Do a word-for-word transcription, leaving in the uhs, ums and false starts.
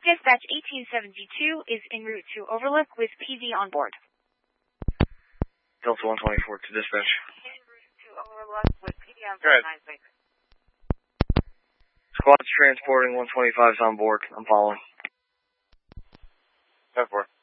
Dispatch eighteen seventy-two is en route to Overlook with P V on board. Delta one twenty-four to dispatch. En route to Overlook with P V on board. nine six. Squad's transporting one twenty-fives on board. I'm following. ten four.